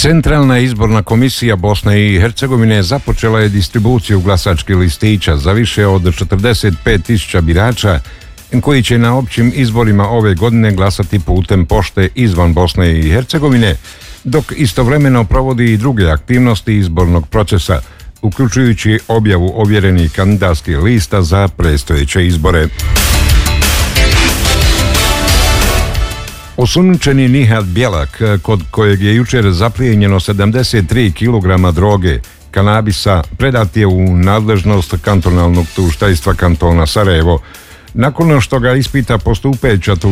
Centralna izborna komisija Bosne i Hercegovine započela je distribuciju glasačkih listića za više od 45.000 birača koji će na općim izborima ove godine glasati putem pošte izvan Bosne i Hercegovine, dok istovremeno provodi i druge aktivnosti izbornog procesa, uključujući objavu ovjerenih kandidatskih lista za predstojeće izbore. Osumnjičeni Nihat Bjelak, kod kojeg je jučer zaplijenjeno 73 kg droge, kanabisa, predat je u nadležnost kantonalnog tužiteljstva kantona Sarajevo. Nakon što ga ispita postupajuća